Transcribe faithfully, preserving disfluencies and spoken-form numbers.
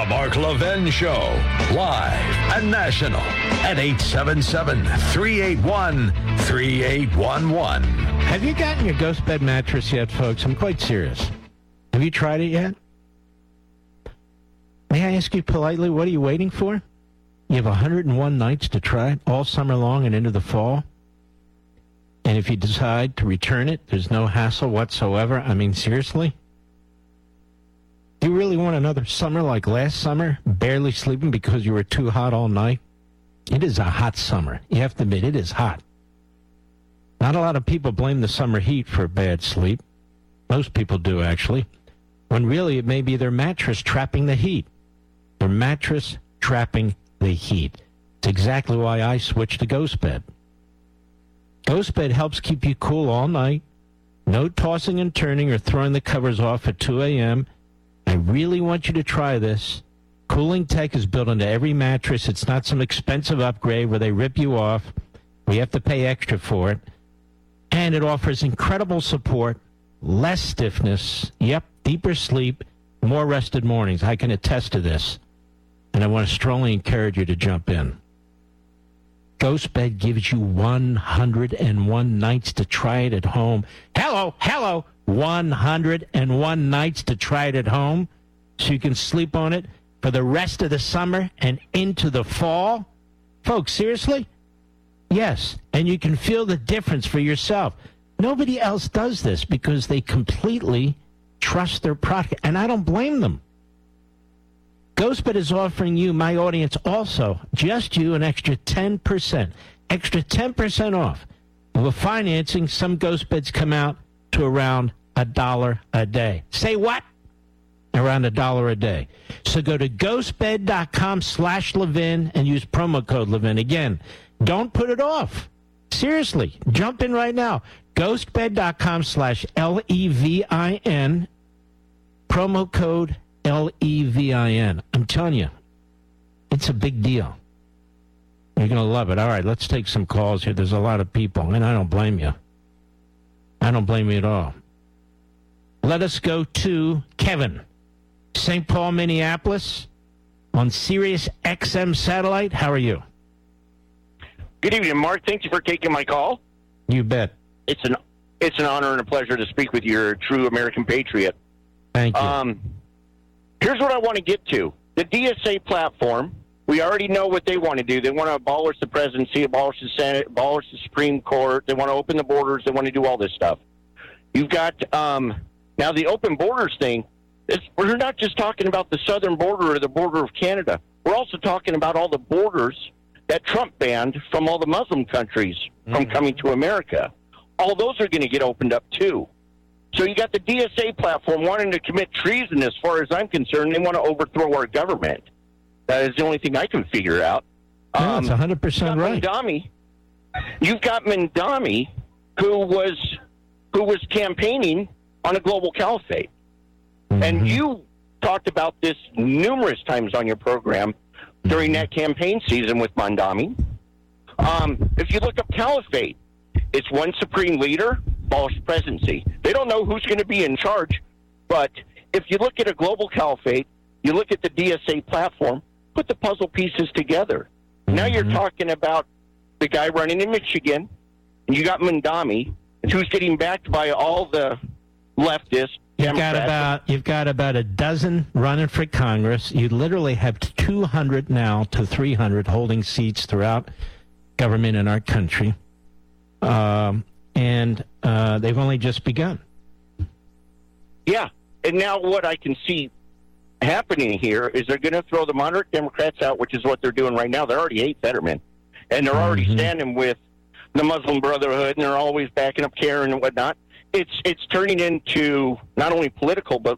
The Mark Levin Show, live and national at eight seven seven, three eight one, three eight one one. Have you gotten your Ghost Bed mattress yet, folks? I'm quite serious. Have you tried it yet? May I ask you politely, what are you waiting for? You have one hundred one nights to try it, all summer long and into the fall. And if you decide to return it, there's no hassle whatsoever. I mean, seriously? Do you really want another summer like last summer, barely sleeping because you were too hot all night? It is a hot summer. You have to admit, it is hot. Not a lot of people blame the summer heat for bad sleep. Most people do, actually. When really it may be their mattress trapping the heat. Their mattress trapping the heat. It's exactly why I switched to Ghost Bed. Ghost Bed helps keep you cool all night. No tossing and turning or throwing the covers off at two a.m. I really want you to try this. Cooling Tech is built into every mattress. It's not some expensive upgrade where they rip you off. We have to pay extra for it. And it offers incredible support, less stiffness, yep, deeper sleep, more rested mornings. I can attest to this. And I want to strongly encourage you to jump in. Ghost Bed gives you one hundred one nights to try it at home. Hello, hello, one hundred one nights to try it at home so you can sleep on it for the rest of the summer and into the fall. Folks, seriously? Yes, and you can feel the difference for yourself. Nobody else does this because they completely trust their product, and I don't blame them. GhostBed is offering you, my audience, also, just you, an extra ten percent. Extra ten percent off. With financing, some GhostBeds come out to around a dollar a day. Say what? Around a dollar a day. So go to ghostbed.com slash Levin and use promo code Levin. Again, don't put it off. Seriously, jump in right now. Ghostbed.com slash L E V I N. Promo code L E V I N. I'm telling you, it's a big deal. You're going to love it. All right, let's take some calls here. There's a lot of people, and I don't blame you. I don't blame you at all. Let us go to Kevin, Saint Paul, Minneapolis, on Sirius X M satellite. How are you? Good evening, Mark. Thank you for taking my call. You bet. It's an it's an honor and a pleasure to speak with your true American patriot. Thank you. Um, here's what I want to get to. The D S A platform, we already know what they want to do. They want to abolish the presidency, abolish the Senate, abolish the Supreme Court. They want to open the borders. They want to do all this stuff. You've got, um, now the open borders thing, is, we're not just talking about the southern border or the border of Canada. We're also talking about all the borders that Trump banned from all the Muslim countries mm-hmm. from coming to America. All those are going to get opened up, too. So you got the D S A platform wanting to commit treason, as far as I'm concerned. They want to overthrow our government. That is the only thing I can figure out. Yeah, um, that's one hundred percent right. Mandami, you've got Mandami, who was who was campaigning on a global caliphate. Mm-hmm. And you talked about this numerous times on your program during that campaign season with Mandami. Um, if you look up caliphate, it's one supreme leader, abolish presidency. They don't know who's going to be in charge, but if you look at a global caliphate, you look at the D S A platform, put the puzzle pieces together. Mm-hmm. Now you're talking about the guy running in Michigan, and you got Mandami, who's getting backed by all the leftists. You've got about you've got about a dozen running for Congress. You literally have two hundred now to three hundred holding seats throughout government in our country. Um, and uh, they've only just begun. Yeah, and now what I can see happening here is they're going to throw the moderate Democrats out, which is what they're doing right now. They're already hate Fetterman, and they're already mm-hmm. standing with the Muslim Brotherhood, and they're always backing up Karen and whatnot. It's it's turning into not only political but